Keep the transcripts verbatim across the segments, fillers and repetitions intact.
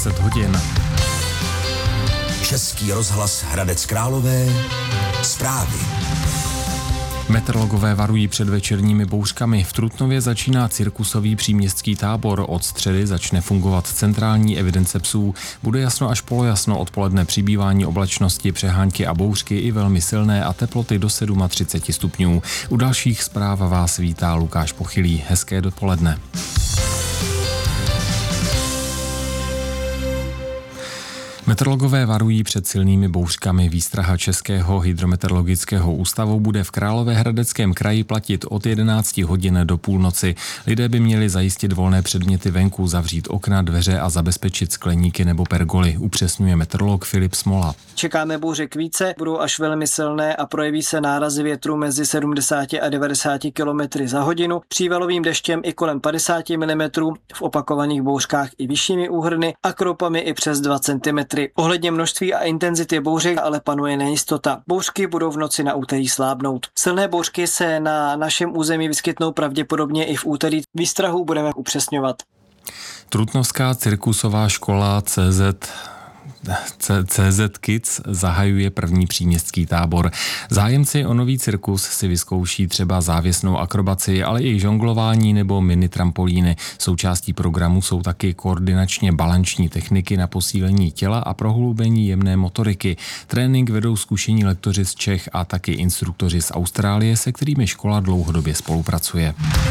deset hodin. Český rozhlas Hradec Králové. Zprávy. Meteorologové varují před večerními bouřkami. V Trutnově začíná cirkusový příměstský tábor. Od středy začne fungovat centrální evidence psů. Bude jasno až polojasno, odpoledne přibývání oblačnosti, přehánky a bouřky i velmi silné a teploty do třicet sedm stupňů. U dalších zpráv vás vítá Lukáš Pochylý. Hezké dopoledne. Meteorologové varují před silnými bouřkami. Výstraha Českého hydrometeorologického ústavu bude v Královéhradeckém kraji platit od jedenácti hodin do půlnoci. Lidé by měli zajistit volné předměty venku, zavřít okna, dveře a zabezpečit skleníky nebo pergoly, upřesňuje meteorolog Filip Smola. Čekáme bouřek více, budou až velmi silné a projeví se nárazy větru mezi sedmdesát a devadesát kilometry za hodinu, přívalovým deštěm i kolem padesát milimetrů, v opakovaných bouřkách i vyššími úhrny a kroupami i přes dva centimetry. Ohledně množství a intenzity bouřek ale panuje nejistota. Bouřky budou v noci na úterý slábnout. Silné bouřky se na našem území vyskytnou pravděpodobně i v úterý. Výstrahu budeme upřesňovat. Trutnovská cirkusová škola C Z C Z Kids zahajuje první příměstský tábor. Zájemci o nový cirkus si vyzkouší třeba závěsnou akrobaci, ale i žonglování nebo mini trampolíny. Součástí programu jsou taky koordinačně balanční techniky na posílení těla a prohloubení jemné motoriky. Trénink vedou zkušení lektoři z Čech a taky instruktoři z Austrálie, se kterými škola dlouhodobě spolupracuje.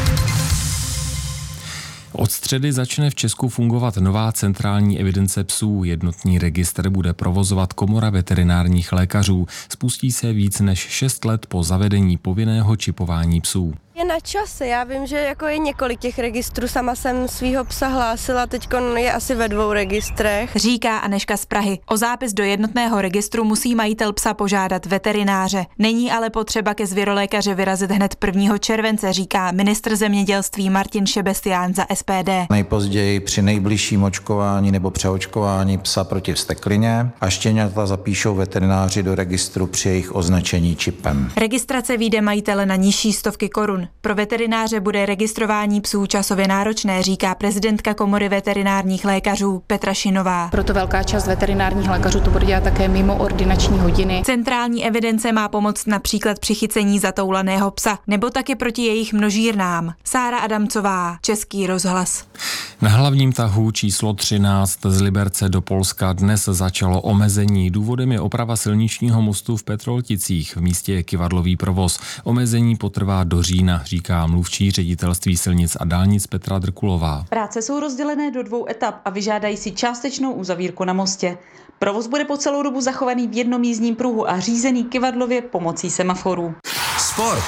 Od středy začne v Česku fungovat nová centrální evidence psů. Jednotný registr bude provozovat Komora veterinárních lékařů. Spustí se víc než šest let po zavedení povinného čipování psů. Je na čase, já vím, že jako je několik těch registrů, sama jsem svýho psa hlásila, teďko je asi ve dvou registrech. Říká Aneška z Prahy. O zápis do jednotného registru musí majitel psa požádat veterináře. Není ale potřeba ke zvěrolékaři vyrazit hned prvního července, říká ministr zemědělství Martin Šebestián za S P D. Nejpozději při nejbližším očkování nebo přeočkování psa proti vzteklině a štěňata zapíšou veterináři do registru při jejich označení čipem. Registrace vyjde majitele na nižší stovky korun. Pro veterináře bude registrování psů časově náročné, říká prezidentka Komory veterinárních lékařů Petra Šinová. Proto velká část veterinárních lékařů to bude dělat také mimo ordinační hodiny. Centrální evidence má pomoct například při chycení zatoulaného psa nebo taky proti jejich množírnám. Sára Adamcová, Český rozhlas. Na hlavním tahu číslo třináct z Liberce do Polska dnes začalo omezení. Důvodem je oprava silničního mostu v Petrolticích. V místě je kyvadlový provoz. Omezení potrvá do října, říká mluvčí ředitelství silnic a dálnic Petra Drkulová. Práce jsou rozdělené do dvou etap a vyžádají si částečnou uzavírku na mostě. Provoz bude po celou dobu zachovaný v jednom jízdním pruhu a řízený kyvadlově pomocí semaforů. Sport.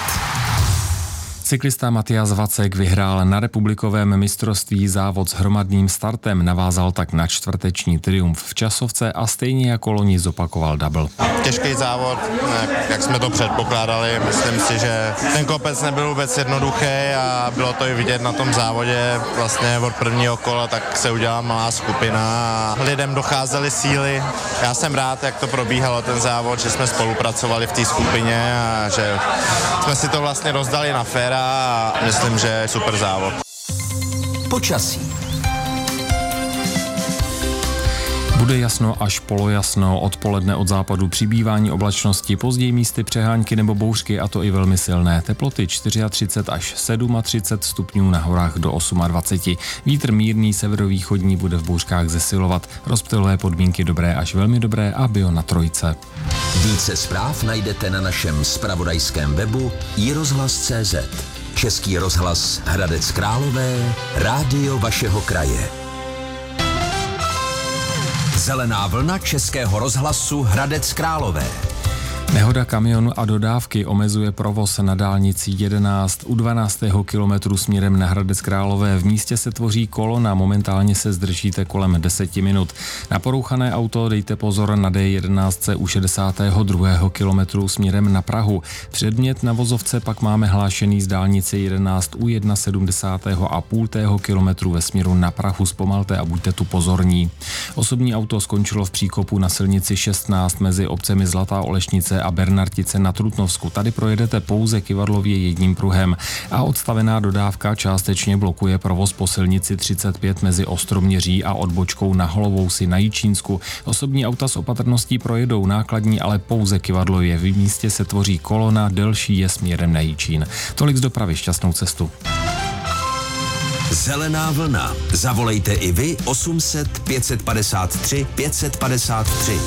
Cyklista Matias Vacek vyhrál na republikovém mistrovství závod s hromadným startem, navázal tak na čtvrteční triumf v časovce a stejně jako loni zopakoval double. Těžký závod, jak jsme to předpokládali, myslím si, že ten kopec nebyl vůbec jednoduchý a bylo to i vidět na tom závodě. Vlastně od prvního kola tak se udělala malá skupina a lidem docházely síly. Já jsem rád, jak to probíhalo ten závod, že jsme spolupracovali v té skupině a že jsme si to vlastně rozdali na féra a myslím, že je super závod. Počasí. Bude jasno až polojasno, odpoledne od západu přibývání oblačnosti, později místy přehánky nebo bouřky, a to i velmi silné. Teploty třicet čtyři až třicet sedm stupňů, na horách do dvacet osm. Vítr mírný severovýchodní bude v bouřkách zesilovat. Rozptylové podmínky dobré až velmi dobré a bio na trojce. Více zpráv najdete na našem zpravodajském webu i rozhlas tečka cé zet. Český rozhlas Hradec Králové, rádio vašeho kraje. Zelená vlna Českého rozhlasu Hradec Králové. Nehoda kamionu a dodávky omezuje provoz na dálnici jedenáct u dvanáctého kilometru směrem na Hradec Králové. V místě se tvoří kolona, momentálně se zdržíte kolem deset minut. Na porouchané auto dejte pozor na D jedenáct u šedesátého druhého kilometru směrem na Prahu. Předmět na vozovce pak máme hlášený z dálnice jedenáct u sedmdesátého prvního a půl kilometru ve směru na Prahu. Zpomalte a buďte tu pozorní. Osobní auto skončilo v příkopu na silnici šestnáct mezi obcemi Zlatá Olešnice a Bernartice na Trutnovsku. Tady projedete pouze kyvadlově jedním pruhem a odstavená dodávka částečně blokuje provoz po silnici třicet pět mezi Ostroměří a odbočkou na Holovousi na Jičínsku. Osobní auta s opatrností projedou, nákladní ale pouze kyvadlově. V místě se tvoří kolona, delší je směrem na Jičín. Tolik z dopravy, šťastnou cestu. Zelená vlna. Zavolejte i vy osm set pět set padesát tři pět set padesát tři.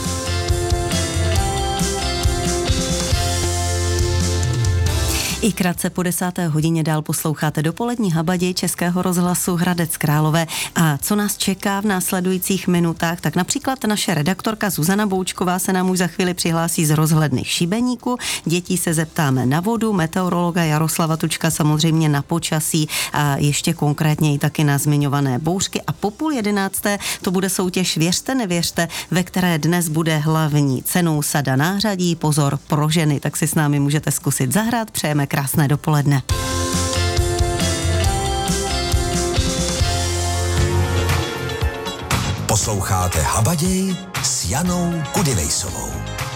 I krátce po desáté hodině dál posloucháte dopolední habadě Českého rozhlasu Hradec Králové. A co nás čeká v následujících minutách, tak například naše redaktorka Zuzana Boučková se nám už za chvíli přihlásí z rozhledny Šibeníku. Dětí se zeptáme na vodu, meteorologa Jaroslava Tučka samozřejmě na počasí a ještě konkrétně i taky na zmiňované bouřky. A po půl jedenácté to bude soutěž Věřte, nevěřte, ve které dnes bude hlavní cenou sada nářadí. Pozor pro ženy, tak si s námi můžete zkusit zahrát. Přejeme krásné dopoledne. Posloucháte Habaděj s Janou Kudivejsovou.